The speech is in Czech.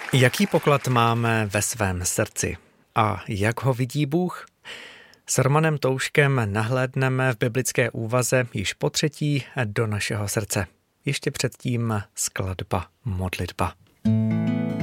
Jaký poklad máme ve svém srdci a jak ho vidí Bůh? S Romanem Touškem nahlédneme v biblické úvaze již po třetí do našeho srdce. Ještě předtím skladba modlitba.